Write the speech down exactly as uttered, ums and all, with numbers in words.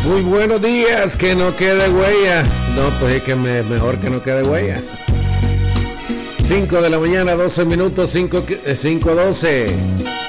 Muy buenos días, que no quede huella. No, pues es que me, mejor que no quede huella. cinco de la mañana, doce minutos, cinco doce.